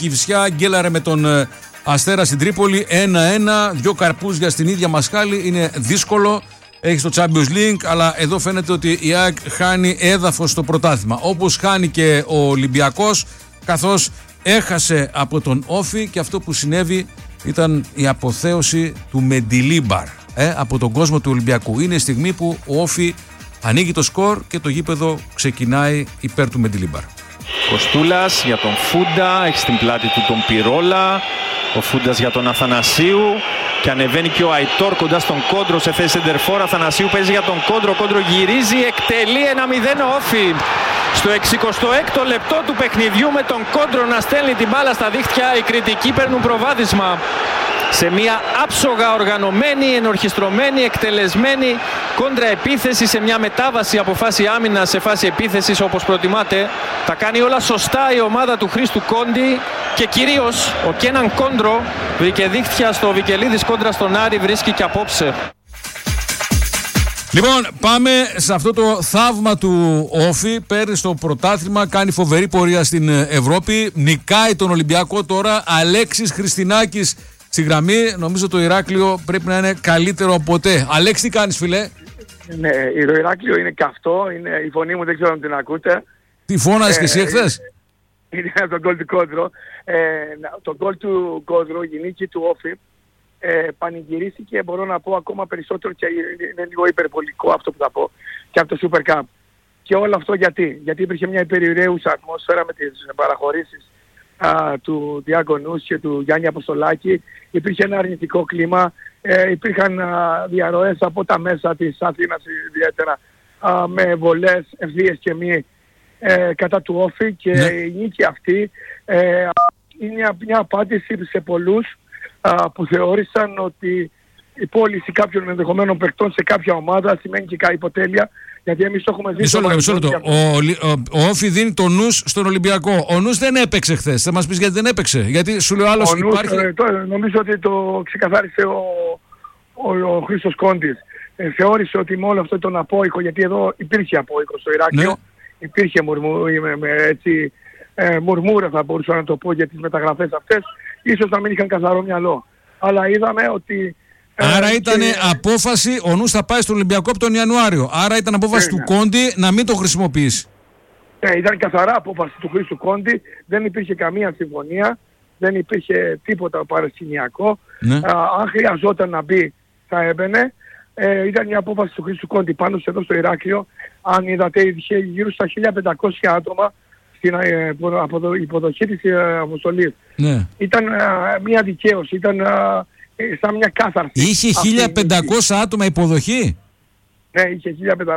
Κηφισιά γκέλαρε με τον Αστέρα στην Τρίπολη 1-1, 2 καρπούζια στην ίδια μασχάλη. Είναι δύσκολο. Έχει το Champions League, αλλά εδώ φαίνεται ότι η ΑΕΚ χάνει έδαφος στο πρωτάθλημα. Όπως χάνει και ο Ολυμπιακός, καθώς έχασε από τον Όφη και αυτό που συνέβη ήταν η αποθέωση του Μεντιλίμπαρ από τον κόσμο του Ολυμπιακού. Είναι η στιγμή που ο Όφη ανοίγει το σκορ και το γήπεδο ξεκινάει υπέρ του Μεντιλίμπαρ. Κοστούλας για τον Φούντα, έχει στην πλάτη του τον Πυρόλα. Ο Φούντας για τον Αθανασίου και ανεβαίνει και ο Αϊτόρ κοντά στον Κόντρο σε θέση σεντερφόρ. Αθανασίου παίζει για τον Κόντρο, Κόντρο γυρίζει, εκτελεί 1-0 ο Όφη. Στο 66ο λεπτό του παιχνιδιού με τον Κόντρο να στέλνει την μπάλα στα δίχτυα, οι κριτικοί παίρνουν προβάδισμα. Σε μια άψογα οργανωμένη, ενορχιστρωμένη, εκτελεσμένη κόντρα επίθεση, σε μια μετάβαση από φάση άμυνας σε φάση επίθεσης όπως προτιμάτε. Τα κάνει όλα σωστά η ομάδα του Χρήστου Κόντι και κυρίως ο Κέναν Κόντρο βρήκε δίχτυα στο Βικελίδης κόντρα στον Άρη, βρίσκει και απόψε. Λοιπόν, πάμε σε αυτό το θαύμα του Όφη. Παίρνει στο πρωτάθλημα, κάνει φοβερή πορεία στην Ευρώπη. Νικάει τον Ολυμπιακό τώρα. Αλέξης Χριστινάκης στη γραμμή. Νομίζω το Ηράκλειο πρέπει να είναι καλύτερο από ποτέ. Αλέξη, τι κάνεις, φίλε? Ναι, το Ηράκλειο είναι καυτό. Είναι η φωνή μου, δεν ξέρω αν την ακούτε. Τι φώναζες και εσύ εχθές? Είναι από τον γκολ του Κόντρο. Το γκολ του Κόντρο, η νίκη του Όφη, πανηγυρίστηκε, μπορώ να πω ακόμα περισσότερο, και είναι λίγο υπερβολικό αυτό που θα πω, και από το Super Cup. Και όλο αυτό γιατί υπήρχε μια υπερηρέουσα ατμόσφαιρα με τις παραχωρήσεις του Διάκονους και του Γιάννη Αποστολάκη. Υπήρχε ένα αρνητικό κλίμα, υπήρχαν διαρροές από τα μέσα της Αθήνας ιδιαίτερα, με βολές ευθείες και μη κατά του Όφη, και η νίκη αυτή είναι μια απάντηση σε πολλούς που θεώρησαν ότι η πώληση κάποιων ενδεχομένων παιχτών σε κάποια ομάδα σημαίνει και κάποια υποτέλεια, γιατί εμείς το έχουμε δει. Μισό λεπτό. Ο Όφη δίνει το νους στον Ολυμπιακό. Ο νους δεν έπαιξε χθες. Θα μας πεις γιατί δεν έπαιξε? Γιατί σου λέω άλλος υπάρχει. Νομίζω ότι το ξεκαθάρισε ο Χρήστος Κόντης. Θεώρησε ότι με όλο αυτό τον απόϊχο, γιατί εδώ υπήρχε απόϊχο στο Ηράκλειο, ναι. Υπήρχε μουρμούρα, θα μπορούσα να το πω, για τις μεταγραφές αυτές. Ίσως να μην είχαν καθαρό μυαλό. Αλλά είδαμε ότι... Άρα ήταν απόφαση, ο νους θα πάει στον Ολυμπιακό από τον Ιανουάριο. Άρα ήταν απόφαση του Κόντι να μην το χρησιμοποιήσει. Ήταν καθαρά απόφαση του Χρήστου Κόντι. Δεν υπήρχε καμία συμφωνία. Δεν υπήρχε τίποτα παρασκηνιακό. Αν χρειαζόταν να μπει, θα έμπαινε. Ήταν η απόφαση του Χρήστου Κόντι πάνω σε εδώ στο Ηράκλειο. Αν είδατε, είχε γύρω στα 1.500 άτομα στην υποδοχή της αποστολής. Ναι. Ήταν μια δικαίωση, ήταν σαν μια κάθαρση. Είχε 1.500 άτομα υποδοχή? Ναι, είχε 1.500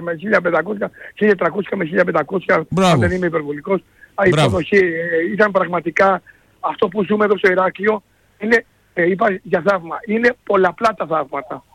με 1.500, αν δεν είμαι υπερβολικός. Η υποδοχή ήταν πραγματικά αυτό που ζούμε εδώ στο Ηράκλειο. Είναι, είπα για θαύμα, είναι πολλαπλά τα θαύματα.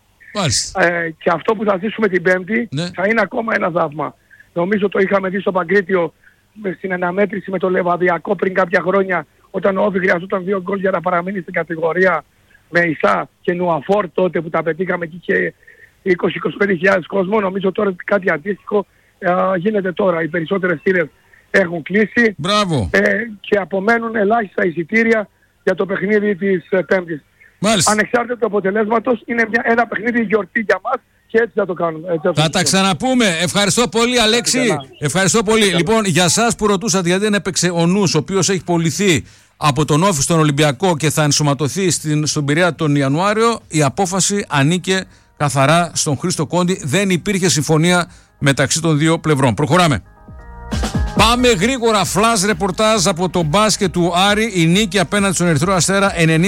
Και αυτό που θα ζήσουμε την Πέμπτη θα είναι ακόμα ένα θαύμα. Νομίζω το είχαμε δει στο Παγκρίτιο στην αναμέτρηση με το Λεβαδιακό πριν κάποια χρόνια, όταν ο Όφη χρειαζόταν 2 γκολ για να παραμείνει στην κατηγορία, με Ισά και Νουαφόρ τότε που τα πετύχαμε εκεί και 20-25 κόσμο. Νομίζω τώρα κάτι αντίστοιχο γίνεται τώρα. Οι περισσότερες θύρες έχουν κλείσει και απομένουν ελάχιστα εισιτήρια για το παιχνίδι της Πέμπτης. Ανεξάρτητα του αποτελέσματος, είναι ένα παιχνίδι γιορτή για μας. Και έτσι θα το κάνουμε. Θα τα ξαναπούμε. Ευχαριστώ πολύ, Αλέξη. Ευχαριστώ πολύ. Λοιπόν, για εσάς που ρωτούσατε γιατί δεν έπαιξε ο νους, ο οποίος έχει πωληθεί από τον Όφη στον Ολυμπιακό και θα ενσωματωθεί στον Πειραιά τον Ιανουάριο, η απόφαση ανήκε καθαρά στον Χρήστο Κόντι. Δεν υπήρχε συμφωνία μεταξύ των δύο πλευρών. Προχωράμε. Πάμε γρήγορα. Flash ρεπορτάζ από το μπάσκετ του Άρη. Η νίκη απέναντι στον Ερυθρό Αστέρα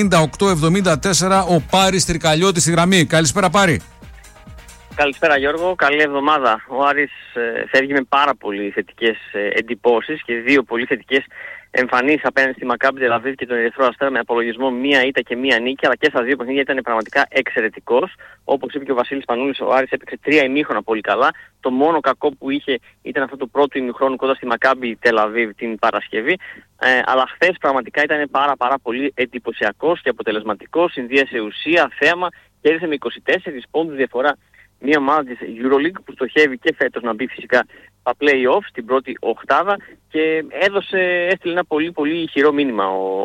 98-74. Ο Πάρης Τρικαλιώτης στη γραμμή. Καλησπέρα, Πάρη. Καλησπέρα, Γιώργο. Καλή εβδομάδα. Ο Άρης φεύγει με πάρα πολύ θετικές εντυπώσεις και 2 πολύ θετικές εμφανίσεις απέναντι στη Μακάμπι Τελαβίβ και τον Ερυθρό Αστέρα, με απολογισμό 1 ήττα και 1 νίκη, αλλά και στα 2 παιχνίδια ήταν πραγματικά εξαιρετικός. Όπως είπε και ο Βασίλης Πανούλης, ο Άρης έπαιξε 3 ημίχρονα πολύ καλά. Το μόνο κακό που είχε ήταν αυτό το πρώτο ημίχρονο κοντά στη Μακάμπι Τελαβίβ την Παρασκευή. Αλλά χθες πραγματικά ήταν πάρα πολύ εντυπωσιακός και αποτελεσματικός. Συνδύασε ουσία, θέαμα, κέρδισε με 24 πόντους διαφορά μια ομάδα της EuroLeague που στοχεύει και φέτος να μπει φυσικά στα play-off στην πρώτη οκτάδα και έστειλε ένα πολύ πολύ ηχηρό μήνυμα